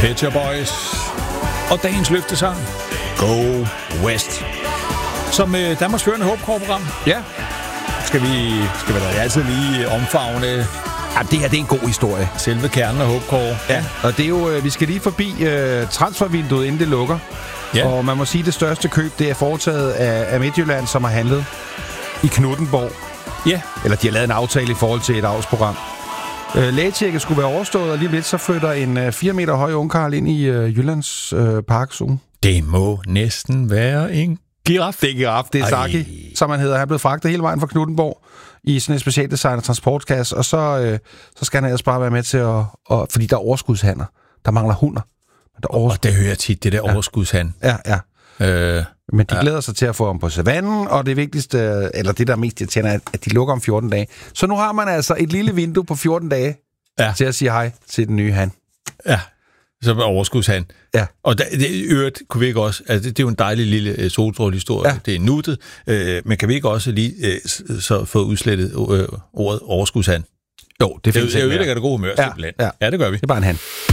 Pet Shop Boys og dagens løftesang Go West. Som Danmarks førende håbkår-program. Ja. Skal vi da altid lige omfavne... Ja, det her, det er en god historie. Selve kernen af håbkår. Ja, og det er jo, vi skal lige forbi transfervinduet, inden det lukker. Ja. Og man må sige, at det største køb, det er foretaget af Midtjylland, som har handlet i Knuthenborg. Ja. Eller de har lavet en aftale i forhold til et avlsprogram. Lægetjekket skulle være overstået, og lige lidt så flytter en 4 meter høj ungkarl ind i Jyllands parkzone. Det må næsten være en giraf. Det er giraf, det er Saki, som han hedder. Han er blevet fragtet hele vejen fra Knuthenborg i sådan en specialdesignet transportkasse, og så skal han ellers bare være med til at fordi der er overskudshander. Der mangler hunder. Og det hører jeg tit, det der overskudshan. Ja. Men de glæder sig til at få ham på savannen, og det vigtigste, eller det der er mest irriterende, er, at de lukker om 14 dage. Så nu har man altså et lille vindue på 14 dage til at sige hej til den nye han. Ja, som er overskudshan. Ja. Og det øvrigt kunne vi ikke også, altså det er jo en dejlig lille solstrålehistorie, det er nuttet, men kan vi ikke også lige så få udslettet ordet overskudshan? Jo, det findes ikke. Det er jo det gode humør, simpelthen. Ja, det gør vi. Det er bare en han.